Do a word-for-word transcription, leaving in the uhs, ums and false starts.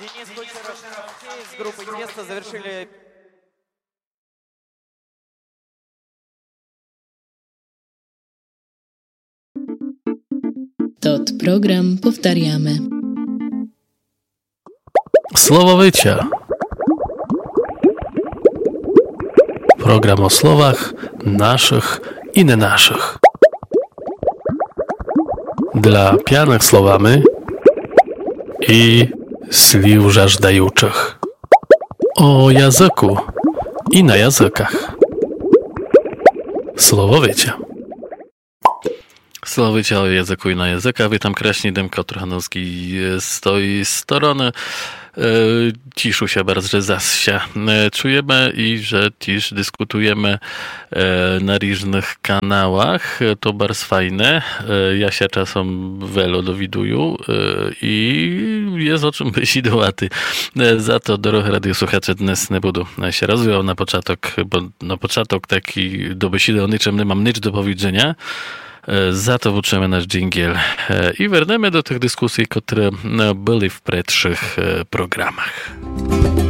Денис Кучеров с группой Тесто завершили. Tot program powtarzamy. Słowowycia. Program o słowach naszych i nie naszych. Dla pijanych słowami i sliw żażdajuczych. O języku i na językach. Słowowycia. Słowowycia o języku i na językach. Witam kraśnie Dymko Trochanowski z tej strony. Ciszu się bardzo zasia. Czujemy i że dziś dyskutujemy na różnych kanałach. To bardzo fajne. Ja się czasem wiele dowiduję i jest o czym besidowaty. Za to, drogie radiosłuchacze, dnes nie budu się rozwijał na początek, bo na początek taki do besidy o niczym nie mam nic do powiedzenia. Za to włączymy nasz dżingiel i wernemy do tych dyskusji, które były w przedszych programach.